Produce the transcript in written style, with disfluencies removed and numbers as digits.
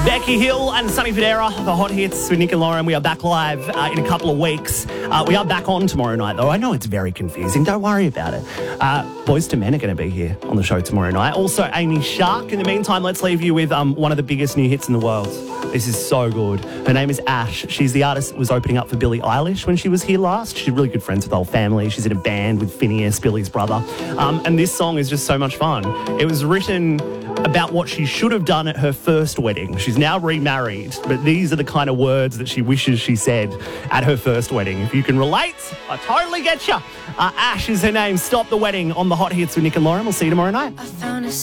Becky Hill and Sonny Fodera, the hot hits with Nick and Lauren. We are back live in a couple of weeks. We are back on tomorrow night, though. I know it's very confusing. Don't worry about it. Boys to Men are going to be here on the show tomorrow night. Also, Amy Shark. In the meantime, let's leave you with one of the biggest new hits in the world. This is so good. Her name is Ash. She's the artist that was opening up for Billie Eilish when she was here last. She's really good friends with the whole family. She's in a band with Phineas, Billy's brother. And this song is just so much fun. It was written about what she should have done at her first wedding. She's now remarried, but these are the kind of words that she wishes she said at her first wedding. If you can relate, I totally get you. Ash is her name. Stop the Wedding on the Hot Hits with Nick and Lauren. We'll see you tomorrow night.